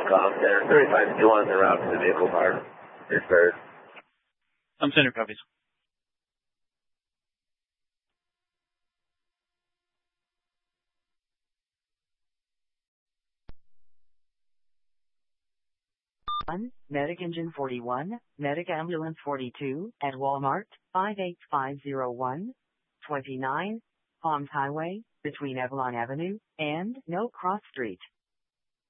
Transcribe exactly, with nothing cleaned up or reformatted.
Com Center, thirty-five two on the route to the vehicle car. Pittsburgh. I'm center copies. one, Medic Engine forty-one, Medic Ambulance forty-two, at Walmart, five eight five zero one, twenty-nine, Palms Highway, between Avalon Avenue and No Cross Street.